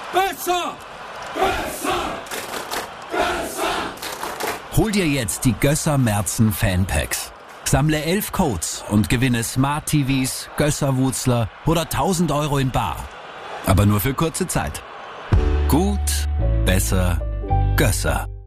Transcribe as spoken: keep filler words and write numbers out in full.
Besser! Besser! Besser! Hol dir jetzt die Gösser Merzen Fanpacks. Sammle elf Codes und gewinne Smart T Vs, Gösser-Wutzler oder tausend Euro in bar. Aber nur für kurze Zeit. Gut, besser, Gösser.